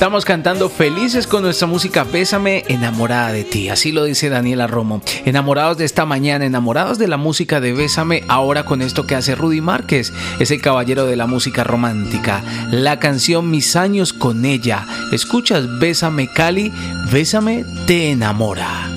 Estamos cantando felices con nuestra música Bésame, enamorada de ti. Así lo dice Daniela Romo. Enamorados de esta mañana, enamorados de la música de Bésame, ahora con esto que hace Rudy Márquez. Es el caballero de la música romántica. La canción Mis años con ella. Escuchas Bésame Cali, Bésame te enamora.